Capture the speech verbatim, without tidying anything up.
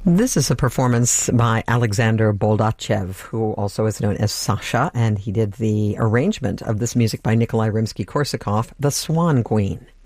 This is a performance by Alexander Boldachev, who also is known as Sasha, and he did the arrangement of this music by Nikolai Rimsky-Korsakov, The Swan Queen.